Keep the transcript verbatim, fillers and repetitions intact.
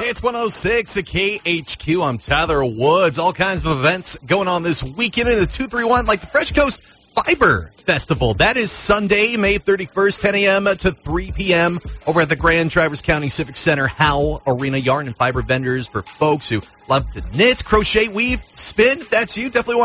It's one oh six at K H Q. I'm Tyler Woods. All kinds of events going on this weekend in the two three one, like the Fresh Coast Fiber Festival. That is Sunday, May thirty-first, ten a.m. to three p.m. over at the Grand Traverse County Civic Center Howell Arena. Yarn and fiber vendors for folks who love to knit, crochet, weave, spin. If that's you, definitely want